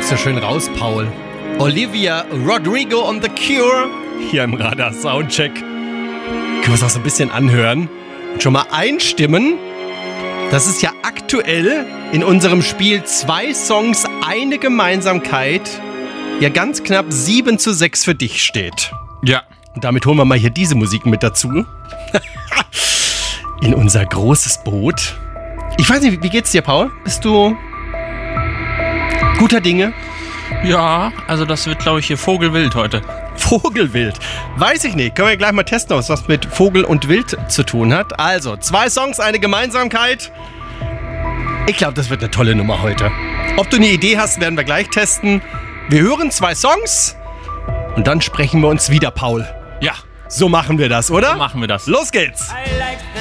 so schön raus, Paul. Olivia Rodrigo on The Cure. Hier im Radar Soundcheck. Können wir es auch so ein bisschen anhören? Und schon mal einstimmen. Das ist ja aktuell in unserem Spiel 2 Songs, eine Gemeinsamkeit. Ja, ganz knapp 7:6 für dich steht. Ja. Und damit holen wir mal hier diese Musik mit dazu. In unser großes Boot. Ich weiß nicht, wie geht's dir, Paul? Bist du guter Dinge? Ja, also das wird, glaube ich, hier Vogelwild heute. Vogelwild. Weiß ich nicht. Können wir gleich mal testen, was das mit Vogel und Wild zu tun hat. Also, 2 Songs, eine Gemeinsamkeit. Ich glaube, das wird eine tolle Nummer heute. Ob du eine Idee hast, werden wir gleich testen. Wir hören 2 Songs und dann sprechen wir uns wieder, Paul. Ja. So machen wir das, oder? So machen wir das. Los geht's.